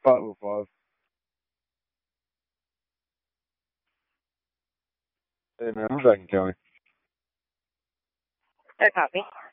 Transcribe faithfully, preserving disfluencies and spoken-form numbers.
Five oh five. Hey man, I'm back in County. Air copy.